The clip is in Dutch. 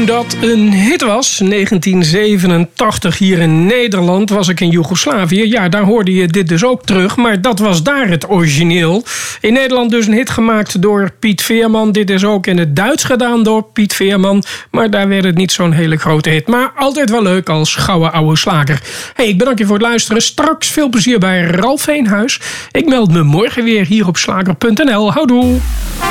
dat een hit was. 1987 hier in Nederland was ik in Joegoslavië. Ja, daar hoorde je dit dus ook terug. Maar dat was daar het origineel. In Nederland dus een hit gemaakt door Piet Veerman. Dit is ook in het Duits gedaan door Piet Veerman. Maar daar werd het niet zo'n hele grote hit. Maar altijd wel leuk als gouden oude slager. Hey, ik bedank je voor het luisteren. Straks veel plezier bij Ralf Veenhuis. Ik meld me morgen weer hier op slager.nl. Houdoe!